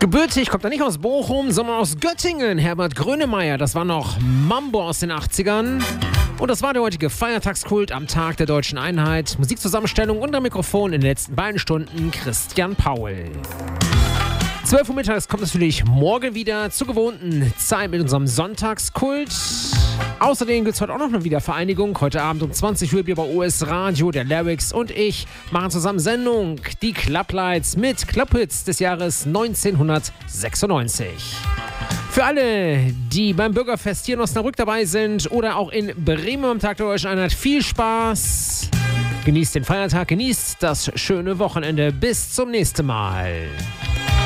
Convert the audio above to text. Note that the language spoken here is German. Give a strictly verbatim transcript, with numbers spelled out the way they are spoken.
Gebürtig kommt er nicht aus Bochum, sondern aus Göttingen. Herbert Grönemeyer, das war noch Mambo aus den achtzigern. Und das war der heutige Feiertagskult am Tag der Deutschen Einheit. Musikzusammenstellung unter Mikrofon in den letzten beiden Stunden Christian Paul. zwölf Uhr mittags kommt natürlich morgen wieder zur gewohnten Zeit mit unserem Sonntagskult. Außerdem gibt es heute auch noch eine Wiedervereinigung. Heute Abend um zwanzig Uhr bei O S Radio. Der Lyrics und ich machen zusammen Sendung. Die Clublights mit Clubhits des Jahres neunzehnhundertsechsundneunzig. Für alle, die beim Bürgerfest hier in Osnabrück dabei sind oder auch in Bremen am Tag der Deutschen Einheit, viel Spaß. Genießt den Feiertag, genießt das schöne Wochenende. Bis zum nächsten Mal.